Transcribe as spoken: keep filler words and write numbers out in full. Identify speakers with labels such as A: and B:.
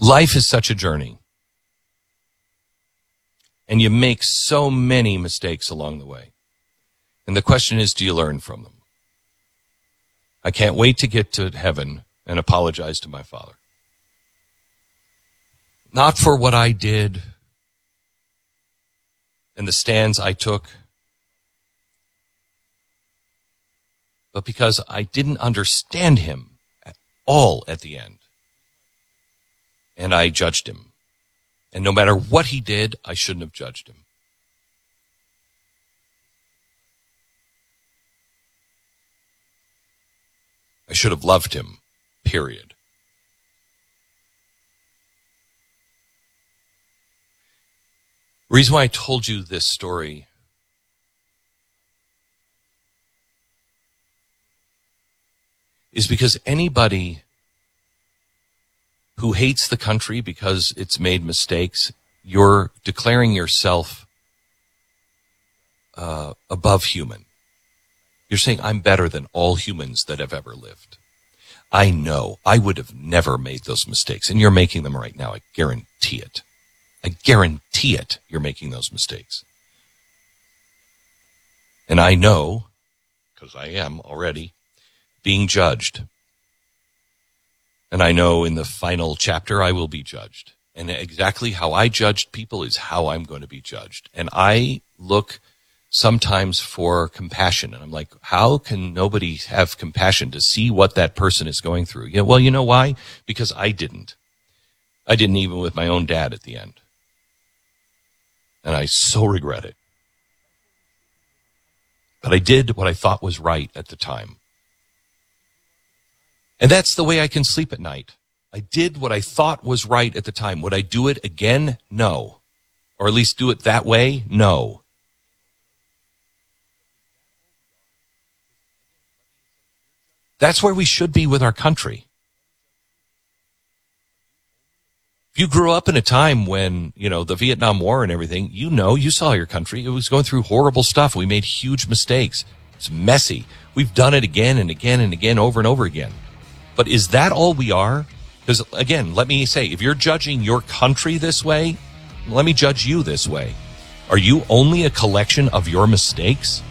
A: Life is such a journey. And you make so many mistakes along the way. And the question is, do you learn from them? I can't wait to get to heaven and apologize to my Father. Not for what I did and the stands I took, but because I didn't understand him at all at the end. And I judged him. And no matter what he did, I shouldn't have judged him. I should have loved him, period. The reason why I told you this story is because anybody who hates the country because it's made mistakes, you're declaring yourself uh, above human. You're saying, I'm better than all humans that have ever lived. I know. I would have never made those mistakes, and you're making them right now. I guarantee it. I guarantee it, you're making those mistakes. And I know, because I am already, being judged. And I know in the final chapter I will be judged. And exactly how I judged people is how I'm going to be judged. And I look sometimes for compassion. And I'm like, how can nobody have compassion to see what that person is going through? Yeah, well, you know why? Because I didn't. I didn't even with my own dad at the end. And I so regret it. But I did what I thought was right at the time. And that's the way I can sleep at night. I did what I thought was right at the time. Would I do it again? No. Or at least do it that way? No. That's where we should be with our country. If you grew up in a time when, you know, the Vietnam War and everything, you know, you saw your country. It was going through horrible stuff. We made huge mistakes. It's messy. We've done it again and again and again, over and over again. But is that all we are? Because, again, let me say, if you're judging your country this way, let me judge you this way. Are you only a collection of your mistakes?